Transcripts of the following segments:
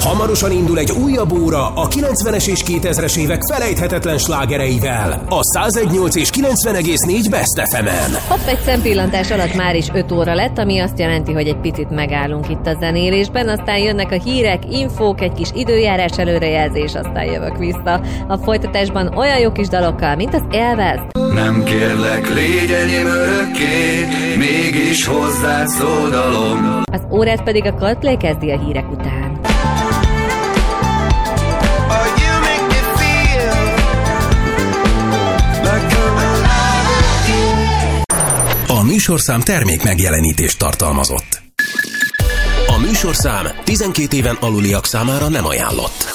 Hamarosan indul egy újabb óra a 90-es és 2000-es évek felejthetetlen slágereivel. A 101.8 és 90,4 Best FM-en. Hopp, egy szempillantás alatt már is 5 óra lett, ami azt jelenti, hogy egy picit megállunk itt a zenélésben, aztán jönnek a hírek, infók, egy kis időjárás előrejelzés, aztán jövök vissza. A folytatásban olyan jó kis dalokkal, mint az Elvez. Nem kérlek, légy enyém örökké, mégis hozzád szódalom. Az órát pedig a Coldplay kezdi a hírek után. A műsorszám termék megjelenítést tartalmazott. A műsorszám 12 éven aluliak számára nem ajánlott.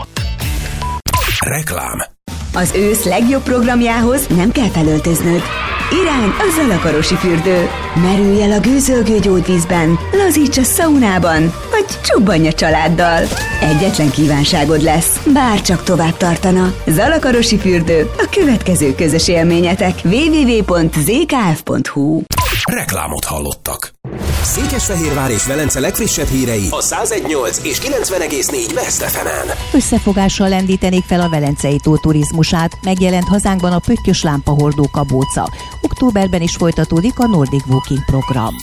Reklám. Az ősz legjobb programjához nem kell felöltöznöd. Irány a Zalakarosi fürdő. Merülj el a gőzölgő gyógyvízben, lazíts a szaunában, vagy csobbanj a családdal. Egyetlen kívánságod lesz, bárcsak tovább tartana. Zalakarosi fürdő, a következő közös élményetek. www.zkf.hu. Reklámot hallottak. Székesfehérvár és Velence legfrissebb hírei a 101.8 és 90,4 Best FM-en. Összefogással lendítenék fel a Velencei tó turizmusát. Megjelent hazánkban a pöttyös lámpahordó kabóca. Októberben is folytatódik a Nordic Walking program.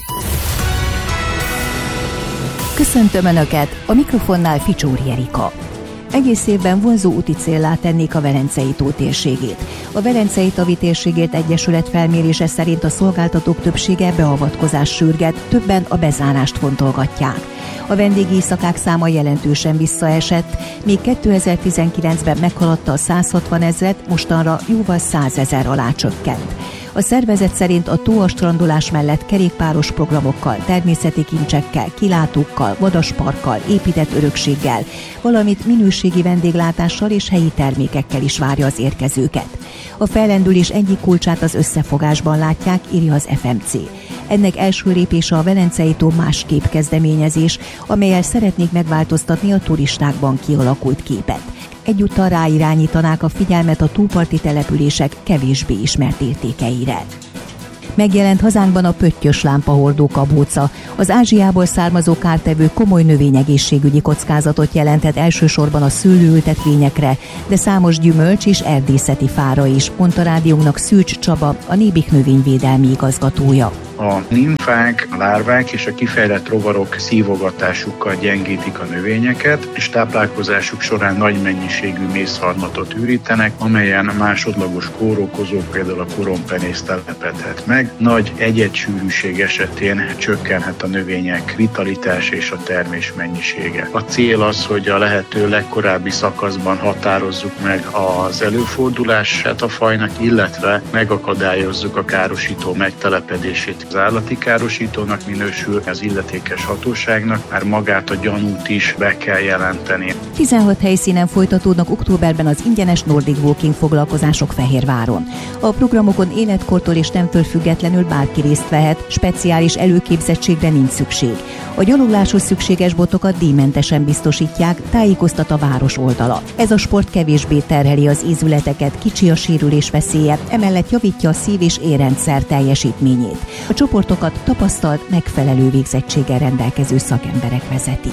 Köszöntöm Önöket, a mikrofonnál Ficsóri Erika. Egész évben vonzó úti céllá tennék a Velencei tó térségét. A Velencei tavi térségét egyesület felmérése szerint a szolgáltatók többsége beavatkozás sürget, többen a bezárást fontolgatják. A vendégéjszakák száma jelentősen visszaesett, még 2019-ben meghaladta a 160 000, mostanra jóval 100 000 alá csökkent. A szervezet szerint a tó a strandolás mellett kerékpáros programokkal, természeti kincsekkel, kilátókkal, vadasparkkal, épített örökséggel, valamint minőségi vendéglátással és helyi termékekkel is várja az érkezőket. A fellendülés egyik kulcsát az összefogásban látják, írja az FMC. Ennek első lépése a Velencei tó másképp kezdeményezés, amellyel szeretnék megváltoztatni a turistákban kialakult képet. Egyúttal ráirányítanák a figyelmet a tóparti települések kevésbé ismert értékeire. Megjelent hazánkban a pöttyös lámpahordó kabóca. Az Ázsiából származó kártevő komoly növényegészségügyi kockázatot jelentett elsősorban a szőlőültetvényekre, de számos gyümölcs és erdészeti fára is, mondta rádiónak Szűcs Csaba, a Nébik növényvédelmi igazgatója. A nimfák, a lárvák és a kifejlett rovarok szívogatásukkal gyengítik a növényeket, és táplálkozásuk során nagy mennyiségű mészharmatot ürítenek, amelyen másodlagos kórokozók, például a korompenész telepedhet meg. Nagy egyedssűrűség esetén csökkenhet a növények vitalitás és a termés mennyisége. A cél az, hogy a lehető legkorábbi szakaszban határozzuk meg az előfordulását a fajnak, illetve megakadályozzuk a károsító megtelepedését. Az állati károsítónak minősül, az illetékes hatóságnak már magát a gyanút is be kell jelenteni. 16 helyszínen folytatódnak októberben az ingyenes Nordic Walking foglalkozások Fehérváron. A programokon életkortól és nemtől függetlenül bárki részt vehet, speciális előképzettségre nincs szükség. A gyalogláshoz szükséges botokat díjmentesen biztosítják, tájékoztat a város oldala. Ez a sport kevésbé terheli az ízületeket, kicsi a sérülés veszélye, emellett javítja a szív- és érrendszer teljesítményét. A csoportokat tapasztalt, megfelelő végzettséggel rendelkező szakemberek vezetik.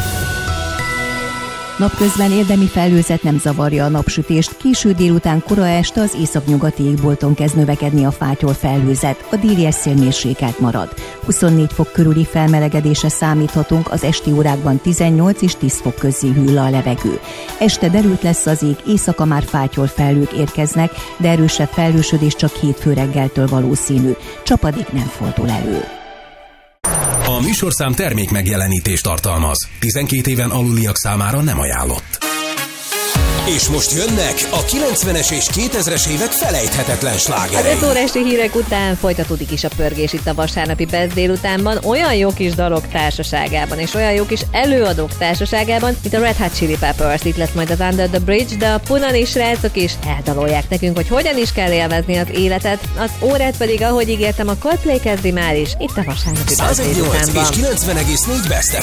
Napközben érdemi felhőzet nem zavarja a napsütést, késő délután kora este az északnyugati égbolton kezd növekedni a fátyol felhőzet, a déli szél mérsékelt marad. 24 fok körüli felmelegedésre számíthatunk, az esti órákban 18 és 10 fok közé hűl a levegő. Este derült lesz az ég, éjszaka már fátyol felhők érkeznek, de erősebb felhősödés csak hétfő reggeltől valószínű. Csapadék nem fordul elő. A műsorszám termék megjelenítést tartalmaz. 12 éven aluliak számára nem ajánlott. És most jönnek a 90-es és 2000-es évek felejthetetlen slágerei. Az 5 óresti hírek után folytatódik is a pörgés itt a vasárnapi Best délutánban, olyan jó kis dalok társaságában, és olyan jó kis előadók társaságában, mint a Red Hot Chili Peppers. Itt lesz majd az Under the Bridge, de a punani srácok is eldalolják nekünk, hogy hogyan is kell élvezni az életet. Az órát pedig, ahogy ígértem, a Coldplay kezdi már is itt a vasárnapi Best délutánban. 101.8 és 90,4 Best